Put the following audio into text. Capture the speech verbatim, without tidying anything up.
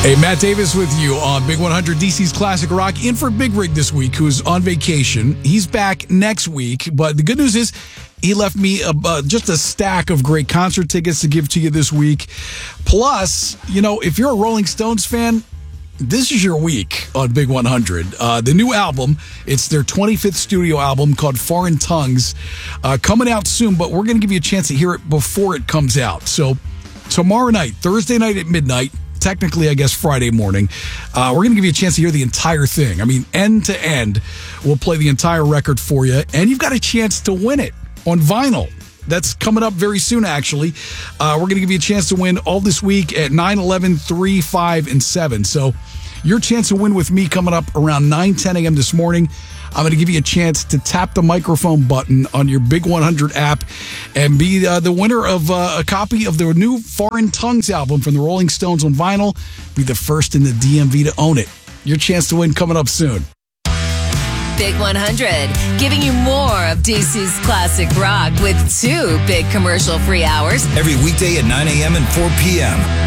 Hey, Matt Davis with you on Big one hundred, D C's Classic Rock. In for Big Rig this week, who's on vacation. He's back next week, but the good news is he left me a, uh, just a stack of great concert tickets to give to you this week. Plus, you know, if you're a Rolling Stones fan, this is your week on Big one hundred. Uh, the new album, it's their twenty-fifth studio album called Foreign Tongues, uh, coming out soon, but we're going to give you a chance to hear it before it comes out. So tomorrow night, Thursday night at midnight, technically, I guess, Friday morning, uh, we're going to give you a chance to hear the entire thing. I mean, end to end, we'll play the entire record for you, and you've got a chance to win it on vinyl. That's coming up very soon, actually. Uh, we're going to give you a chance to win all this week at nine, eleven, three, five, and seven. So your chance to win with me coming up around nine, ten a.m. this morning. I'm going to give you a chance to tap the microphone button on your Big one hundred app and be uh, the winner of uh, a copy of their new Foreign Tongues album from the Rolling Stones on vinyl. Be the first in the D M V to own it. Your chance to win coming up soon. Big one hundred, giving you more of D C's classic rock with two big commercial-free hours every weekday at nine a.m. and four p.m.